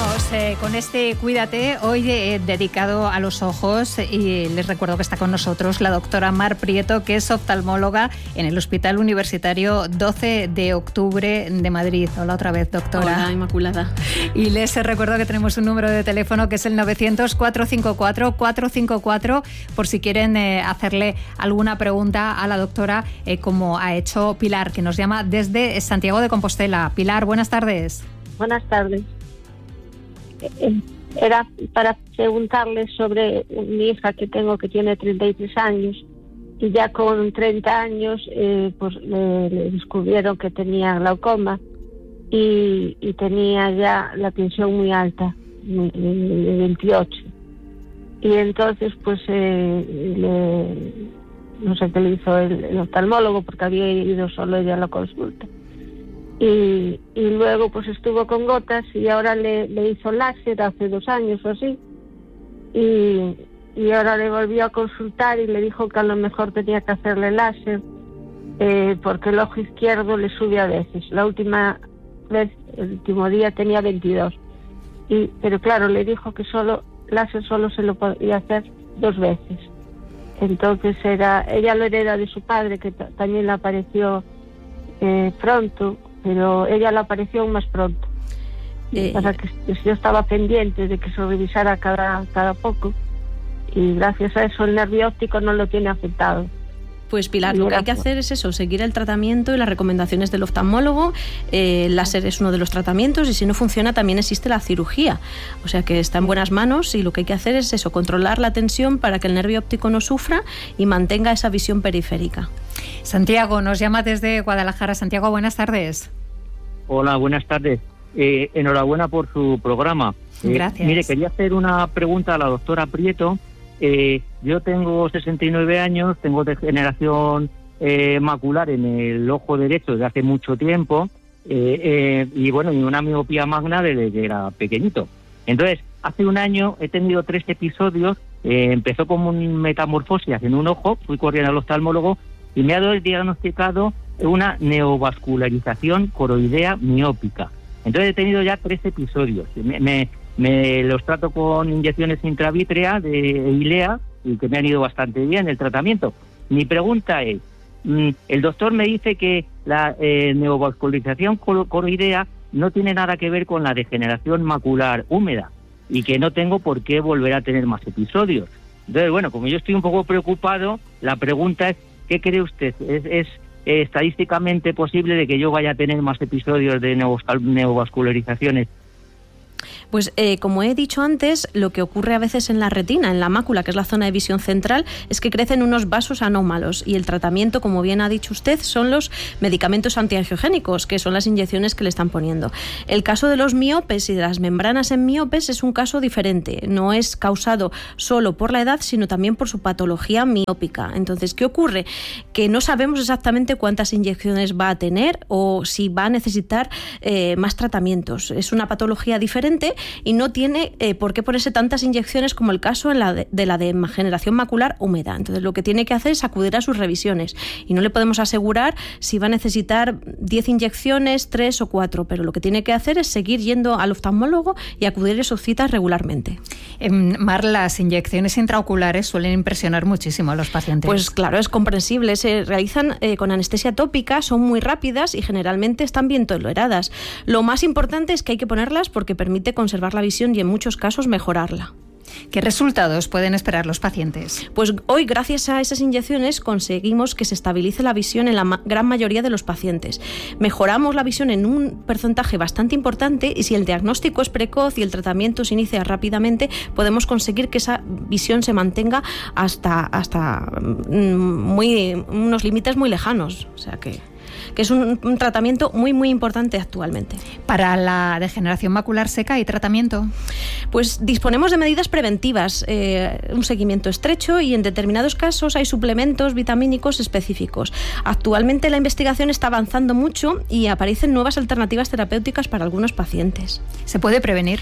Seguimos con este Cuídate, hoy dedicado a los ojos, y les recuerdo que está con nosotros la doctora Mar Prieto, que es oftalmóloga en el Hospital Universitario 12 de Octubre de Madrid. Hola otra vez, doctora. Hola, Inmaculada. Y les recuerdo que tenemos un número de teléfono que es el 900-454-454 por si quieren hacerle alguna pregunta a la doctora, como ha hecho Pilar, que nos llama desde Santiago de Compostela. Pilar, buenas tardes. Buenas tardes. Era para preguntarle sobre mi hija que tengo, que tiene 33 años, y ya con 30 años pues le descubrieron que tenía glaucoma y tenía ya la tensión muy alta, de 28. Y entonces pues no sé qué le hizo el oftalmólogo, porque había ido solo ella a la consulta. Y luego pues estuvo con gotas, y ahora le hizo láser hace 2 años o así, y ahora le volvió a consultar y le dijo que a lo mejor tenía que hacerle láser, porque el ojo izquierdo le sube a veces. La última vez, el último día, tenía 22, pero claro, le dijo que láser solo se lo podía hacer 2 veces. Entonces ella lo hereda de su padre, que también le apareció pronto, pero ella le apareció aún más pronto. Para que yo estaba pendiente de que se revisara cada poco, y gracias a eso el nervio óptico no lo tiene afectado. Pues Pilar, lo que hay que hacer es eso, seguir el tratamiento y las recomendaciones del oftalmólogo. El láser es uno de los tratamientos, y si no funciona también existe la cirugía. O sea que está en buenas manos, y lo que hay que hacer es eso, controlar la tensión para que el nervio óptico no sufra y mantenga esa visión periférica. Santiago nos llama desde Guadalajara. Santiago, buenas tardes. Hola, buenas tardes. Enhorabuena por su programa. Gracias. Mire, quería hacer una pregunta a la doctora Prieto. Yo tengo 69 años, tengo degeneración macular en el ojo derecho desde hace mucho tiempo, y una miopía magna desde que era pequeñito. Entonces, hace 1 año he tenido 3 episodios. Empezó como un metamorfosis en un ojo, fui corriendo al oftalmólogo y me ha diagnosticado una neovascularización coroidea miópica. Entonces he tenido ya 3 episodios. Me los trato con inyecciones intravítreas de Eylea, y que me han ido bastante bien el tratamiento. Mi pregunta es, el doctor me dice que la neovascularización coroidea no tiene nada que ver con la degeneración macular húmeda, y que no tengo por qué volver a tener más episodios. Entonces, como yo estoy un poco preocupado, la pregunta es, ¿qué cree usted? ¿Es estadísticamente posible de que yo vaya a tener más episodios de neovascularizaciones? Pues como he dicho antes, lo que ocurre a veces en la retina, en la mácula, que es la zona de visión central, es que crecen unos vasos anómalos, y el tratamiento, como bien ha dicho usted, son los medicamentos antiangiogénicos, que son las inyecciones que le están poniendo. El caso de los miopes y de las membranas en miopes es un caso diferente. No es causado solo por la edad, sino también por su patología miópica. Entonces, ¿qué ocurre? Que no sabemos exactamente cuántas inyecciones va a tener o si va a necesitar más tratamientos. Es una patología diferente y no tiene por qué ponerse tantas inyecciones como el caso de la degeneración macular húmeda. Entonces, lo que tiene que hacer es acudir a sus revisiones, y no le podemos asegurar si va a necesitar 10 inyecciones, 3 o 4, pero lo que tiene que hacer es seguir yendo al oftalmólogo y acudir a sus citas regularmente. Mar, las inyecciones intraoculares suelen impresionar muchísimo a los pacientes. Pues claro, es comprensible. Se realizan con anestesia tópica, son muy rápidas y generalmente están bien toleradas. Lo más importante es que hay que ponerlas porque permite conservar la visión y en muchos casos mejorarla. ¿Qué resultados pueden esperar los pacientes? Pues hoy, gracias a esas inyecciones, conseguimos que se estabilice la visión en la gran mayoría de los pacientes. Mejoramos la visión en un porcentaje bastante importante, y si el diagnóstico es precoz y el tratamiento se inicia rápidamente, podemos conseguir que esa visión se mantenga hasta unos límites muy lejanos. O sea que es un tratamiento muy, muy importante actualmente. ¿Para la degeneración macular seca hay tratamiento? Pues disponemos de medidas preventivas, un seguimiento estrecho, y en determinados casos hay suplementos vitamínicos específicos. Actualmente la investigación está avanzando mucho y aparecen nuevas alternativas terapéuticas para algunos pacientes. ¿Se puede prevenir?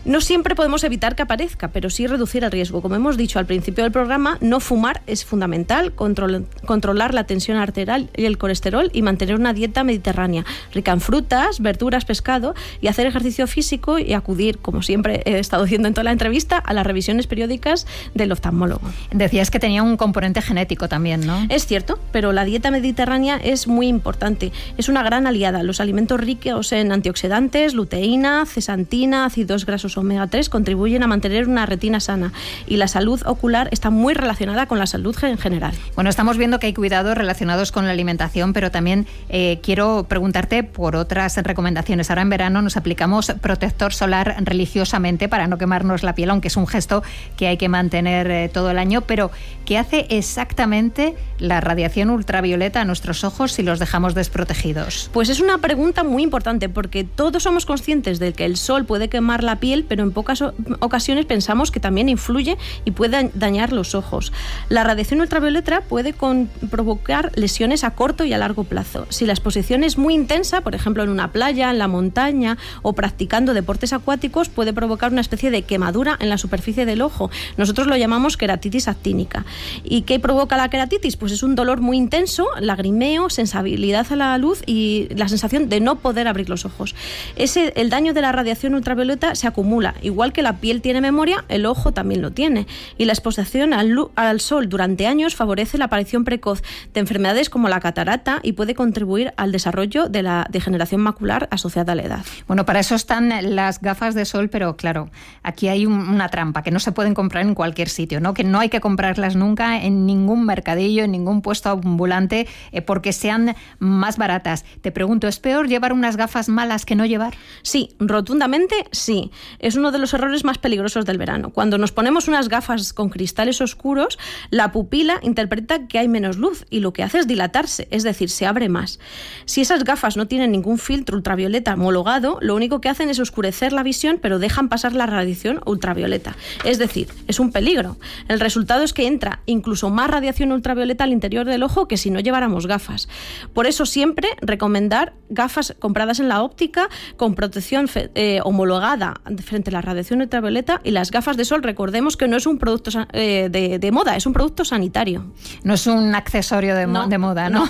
No siempre podemos evitar que aparezca, pero sí reducir el riesgo. Como hemos dicho al principio del programa, no fumar es fundamental, controlar la tensión arterial y el colesterol y mantener una dieta mediterránea, rica en frutas, verduras, pescado, y hacer ejercicio físico y acudir, como siempre he estado haciendo en toda la entrevista, a las revisiones periódicas del oftalmólogo. Decías que tenía un componente genético también, ¿no? Es cierto, pero la dieta mediterránea es muy importante. Es una gran aliada. Los alimentos ricos en antioxidantes, luteína, zeaxantina, ácidos grasos omega 3 contribuyen a mantener una retina sana, y la salud ocular está muy relacionada con la salud en general. Bueno, estamos viendo que hay cuidados relacionados con la alimentación, pero también quiero preguntarte por otras recomendaciones. Ahora en verano nos aplicamos protector solar religiosamente para no quemarnos la piel, aunque es un gesto que hay que mantener todo el año, pero ¿qué hace exactamente la radiación ultravioleta a nuestros ojos si los dejamos desprotegidos? Pues es una pregunta muy importante, porque todos somos conscientes de que el sol puede quemar la piel, pero en pocas ocasiones pensamos que también influye y puede dañar los ojos. La radiación ultravioleta puede provocar lesiones a corto y a largo plazo. Si la exposición es muy intensa, por ejemplo en una playa, en la montaña o practicando deportes acuáticos, puede provocar una especie de quemadura en la superficie del ojo. Nosotros lo llamamos queratitis actínica. ¿Y qué provoca la queratitis? Pues es un dolor muy intenso, lagrimeo, sensibilidad a la luz y la sensación de no poder abrir los ojos. El daño de la radiación ultravioleta se acumula. Igual que la piel tiene memoria, el ojo también lo tiene. Y la exposición al sol durante años favorece la aparición precoz de enfermedades como la catarata y puede contribuir al desarrollo de la degeneración macular asociada a la edad. Bueno, para eso están las gafas de sol, pero claro, aquí hay una trampa, que no se pueden comprar en cualquier sitio, ¿no? Que no hay que comprarlas nunca en ningún mercadillo, en ningún puesto ambulante, porque sean más baratas. Te pregunto, ¿es peor llevar unas gafas malas que no llevar? Sí, rotundamente sí. Es uno de los errores más peligrosos del verano. Cuando nos ponemos unas gafas con cristales oscuros, la pupila interpreta que hay menos luz y lo que hace es dilatarse, es decir, se abre más. Si esas gafas no tienen ningún filtro ultravioleta homologado, lo único que hacen es oscurecer la visión, pero dejan pasar la radiación ultravioleta. Es decir, es un peligro. El resultado es que entra incluso más radiación ultravioleta al interior del ojo que si no lleváramos gafas. Por eso siempre recomendar gafas compradas en la óptica con protección homologada frente a la radiación ultravioleta, y las gafas de sol, recordemos que no es un producto de moda, es un producto sanitario. No es un accesorio de moda, ¿no?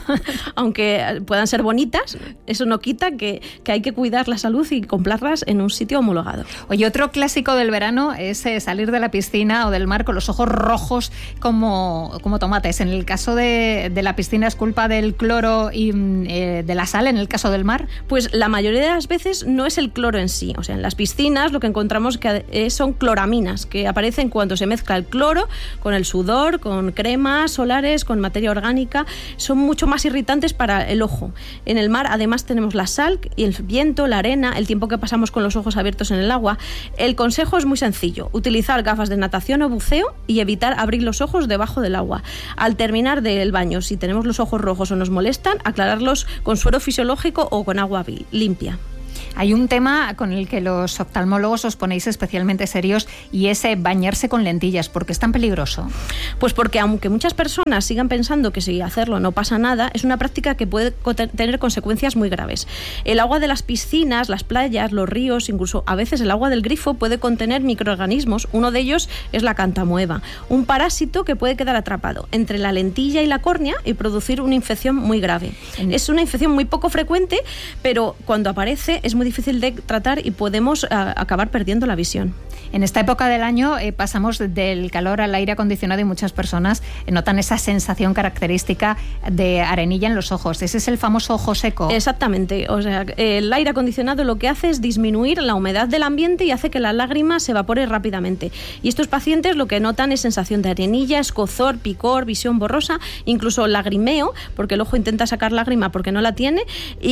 Aunque puedan ser bonitas, eso no quita que hay que cuidar la salud y comprarlas en un sitio homologado. Oye, otro clásico del verano es salir de la piscina o del mar con los ojos rojos como tomates. En el caso de la piscina es culpa del cloro y de la sal. En el caso del mar, pues la mayoría de las veces no es el cloro en sí. O sea, en las piscinas lo que encontramos que son cloraminas que aparecen cuando se mezcla el cloro con el sudor, con cremas solares, con materia orgánica. Son mucho más irritantes para el ojo. En el mar además tenemos la sal y el viento, la arena, el tiempo que pasamos con los ojos abiertos en el agua. El consejo es muy sencillo: utilizar gafas de natación o buceo y evitar abrir los ojos debajo del agua. Al terminar del baño, si tenemos los ojos rojos o nos molestan, aclararlos con suero fisiológico o con agua limpia. Hay un tema con el que los oftalmólogos os ponéis especialmente serios, y es bañarse con lentillas. ¿Por qué es tan peligroso? Pues porque aunque muchas personas sigan pensando que si hacerlo no pasa nada, es una práctica que puede tener consecuencias muy graves. El agua de las piscinas, las playas, los ríos, incluso a veces el agua del grifo puede contener microorganismos. Uno de ellos es la cantamoeba, un parásito que puede quedar atrapado entre la lentilla y la córnea y producir una infección muy grave. Es una infección muy poco frecuente, pero cuando aparece es muy difícil de tratar y podemos acabar perdiendo la visión. En esta época del año pasamos del calor al aire acondicionado y muchas personas notan esa sensación característica de arenilla en los ojos. Ese es el famoso ojo seco. Exactamente. O sea, el aire acondicionado lo que hace es disminuir la humedad del ambiente y hace que la lágrima se evapore rápidamente. Y estos pacientes lo que notan es sensación de arenilla, escozor, picor, visión borrosa, incluso lagrimeo, porque el ojo intenta sacar lágrima porque no la tiene.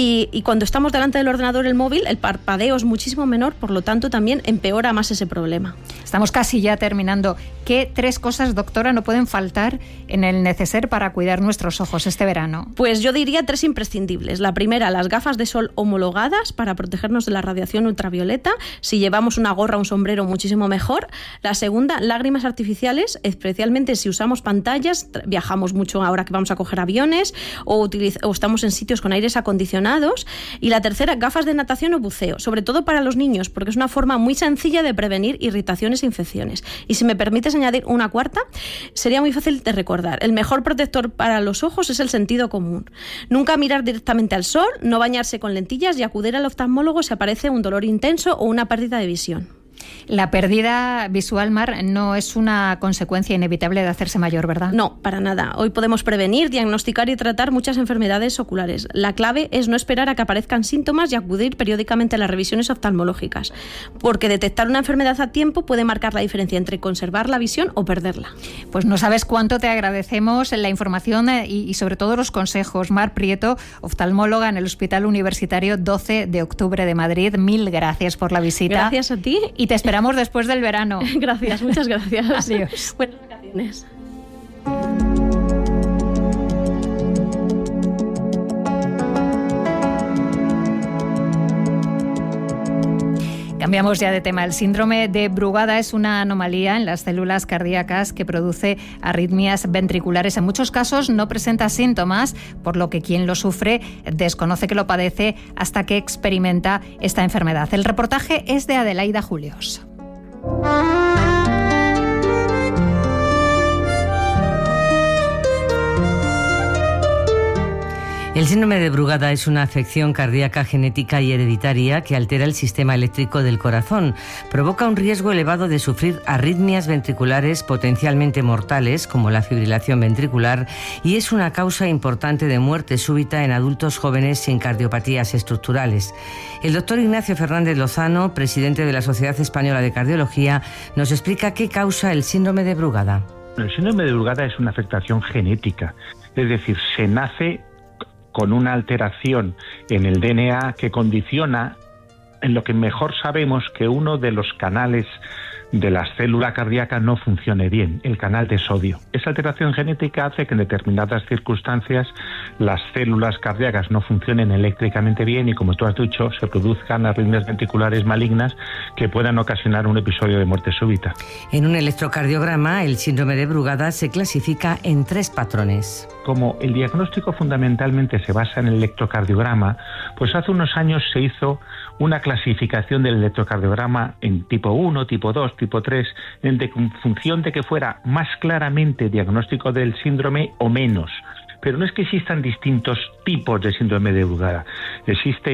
Y cuando estamos delante del ordenador, el móvil, el parpadeo es muchísimo menor, por lo tanto también empeora más ese problema. Estamos casi ya terminando. ¿Qué 3 cosas, doctora, no pueden faltar en el neceser para cuidar nuestros ojos este verano? Pues yo diría 3 imprescindibles. La primera, las gafas de sol homologadas para protegernos de la radiación ultravioleta. Si llevamos una gorra o un sombrero, muchísimo mejor. La segunda, lágrimas artificiales, especialmente si usamos pantallas, viajamos mucho ahora que vamos a coger aviones o estamos en sitios con aires acondicionados. Y la tercera, gafas de natación natación o buceo, sobre todo para los niños, porque es una forma muy sencilla de prevenir irritaciones e infecciones. Y si me permites añadir una cuarta, sería muy fácil de recordar. El mejor protector para los ojos es el sentido común. Nunca mirar directamente al sol, no bañarse con lentillas y acudir al oftalmólogo si aparece un dolor intenso o una pérdida de visión. La pérdida visual, Mar, no es una consecuencia inevitable de hacerse mayor, ¿verdad? No, para nada. Hoy podemos prevenir, diagnosticar y tratar muchas enfermedades oculares. La clave es no esperar a que aparezcan síntomas y acudir periódicamente a las revisiones oftalmológicas, porque detectar una enfermedad a tiempo puede marcar la diferencia entre conservar la visión o perderla. Pues no sabes cuánto te agradecemos la información y sobre todo los consejos. Mar Prieto, oftalmóloga en el Hospital Universitario 12 de Octubre de Madrid. Mil gracias por la visita. Gracias a ti. Y te esperamos después del verano. Gracias, muchas gracias. Adiós. Buenas vacaciones. Cambiamos ya de tema. El síndrome de Brugada es una anomalía en las células cardíacas que produce arritmias ventriculares. En muchos casos no presenta síntomas, por lo que quien lo sufre desconoce que lo padece hasta que experimenta esta enfermedad. El reportaje es de Adelaida Julios. El síndrome de Brugada es una afección cardíaca genética y hereditaria que altera el sistema eléctrico del corazón. Provoca un riesgo elevado de sufrir arritmias ventriculares potencialmente mortales, como la fibrilación ventricular, y es una causa importante de muerte súbita en adultos jóvenes sin cardiopatías estructurales. El doctor Ignacio Fernández Lozano, presidente de la Sociedad Española de Cardiología, nos explica qué causa el síndrome de Brugada. El síndrome de Brugada es una afectación genética, es decir, se nace con una alteración en el DNA que condiciona, en lo que mejor sabemos, que uno de los canales de la célula cardíaca no funcione bien, el canal de sodio. Esa alteración genética hace que en determinadas circunstancias las células cardíacas no funcionen eléctricamente bien y, como tú has dicho, se produzcan arritmias ventriculares malignas que puedan ocasionar un episodio de muerte súbita. En un electrocardiograma, el síndrome de Brugada se clasifica en 3 patrones. Como el diagnóstico fundamentalmente se basa en el electrocardiograma, pues hace unos años se hizo una clasificación del electrocardiograma en tipo 1, tipo 2, tipo 3, en función de que fuera más claramente diagnóstico del síndrome o menos. Pero no es que existan distintos tipos de síndrome de Brugada. Existe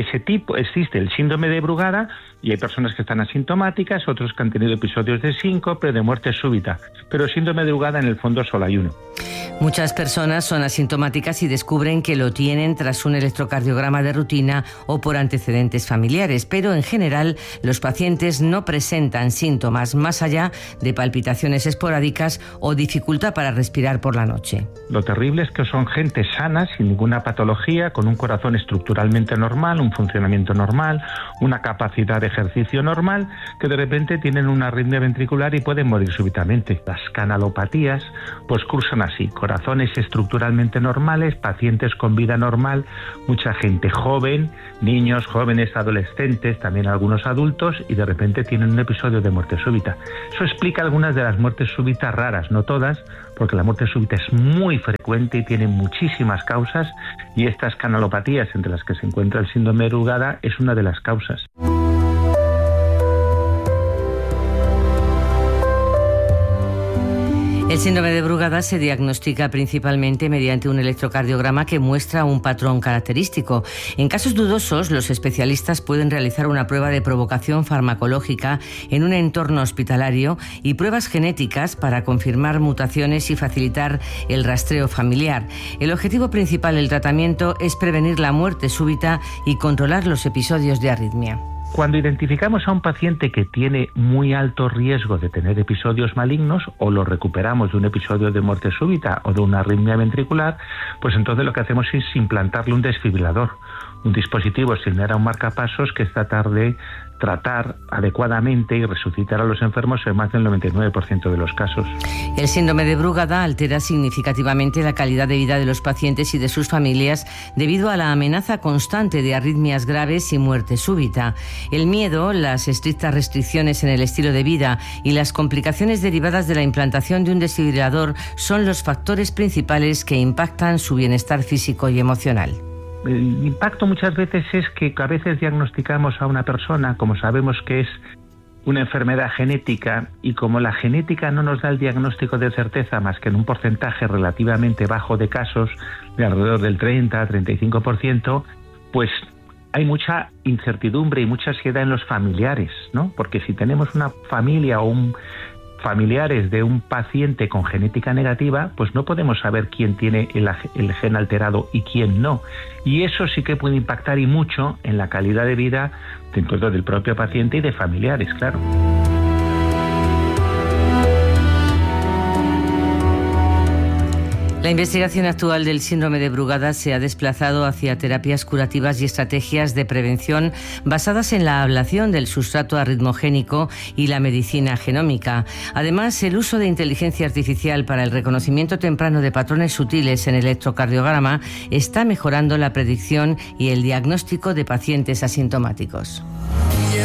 el síndrome de Brugada y hay personas que están asintomáticas, otros que han tenido episodios de síncope, de muerte súbita. Pero el síndrome de Brugada en el fondo solo hay uno. Muchas personas son asintomáticas y descubren que lo tienen tras un electrocardiograma de rutina o por antecedentes familiares, pero en general los pacientes no presentan síntomas más allá de palpitaciones esporádicas o dificultad para respirar por la noche. Lo terrible es que son gente sana, sin ninguna patología, con un corazón estructuralmente normal, un funcionamiento normal, una capacidad de ejercicio normal, que de repente tienen una arritmia ventricular y pueden morir súbitamente. Las canalopatías pues cursan así: corazones estructuralmente normales, pacientes con vida normal, mucha gente joven, niños, jóvenes, adolescentes, también algunos adultos, y de repente tienen un episodio de muerte súbita. Eso explica algunas de las muertes súbitas raras, no todas, porque la muerte súbita es muy frecuente y tiene muchísimas causas, y estas canalopatías, entre las que se encuentra el síndrome de Brugada, es una de las causas. El síndrome de Brugada se diagnostica principalmente mediante un electrocardiograma que muestra un patrón característico. En casos dudosos, los especialistas pueden realizar una prueba de provocación farmacológica en un entorno hospitalario y pruebas genéticas para confirmar mutaciones y facilitar el rastreo familiar. El objetivo principal del tratamiento es prevenir la muerte súbita y controlar los episodios de arritmia. Cuando identificamos a un paciente que tiene muy alto riesgo de tener episodios malignos o lo recuperamos de un episodio de muerte súbita o de una arritmia ventricular, pues entonces lo que hacemos es implantarle un desfibrilador, un dispositivo similar a un marcapasos que es tratar de tratar adecuadamente y resucitar a los enfermos en más del 99% de los casos. El síndrome de Brugada altera significativamente la calidad de vida de los pacientes y de sus familias debido a la amenaza constante de arritmias graves y muerte súbita. El miedo, las estrictas restricciones en el estilo de vida y las complicaciones derivadas de la implantación de un desfibrilador son los factores principales que impactan su bienestar físico y emocional. el impacto muchas veces es que a veces diagnosticamos a una persona, como sabemos que es una enfermedad genética, y como la genética no nos da el diagnóstico de certeza más que en un porcentaje relativamente bajo de casos, de alrededor del 30-35%, pues hay mucha incertidumbre y mucha ansiedad en los familiares, ¿no? Porque si tenemos una familia o familiares de un paciente con genética negativa, pues no podemos saber quién tiene el gen alterado y quién no. Y eso sí que puede impactar y mucho en la calidad de vida dentro del propio paciente y de familiares, claro. La investigación actual del síndrome de Brugada se ha desplazado hacia terapias curativas y estrategias de prevención basadas en la ablación del sustrato arritmogénico y la medicina genómica. Además, el uso de inteligencia artificial para el reconocimiento temprano de patrones sutiles en el electrocardiograma está mejorando la predicción y el diagnóstico de pacientes asintomáticos.